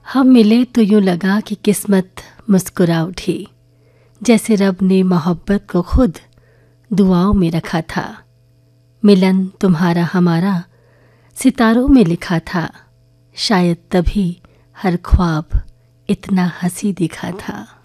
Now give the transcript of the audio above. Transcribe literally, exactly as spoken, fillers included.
हम मिले तो यूं लगा कि किस्मत मुस्कुरा उठी, जैसे रब ने मोहब्बत को खुद दुआओं में रखा था। मिलन तुम्हारा हमारा सितारों में लिखा था, शायद तभी हर ख्वाब इतना हंसी दिखा था।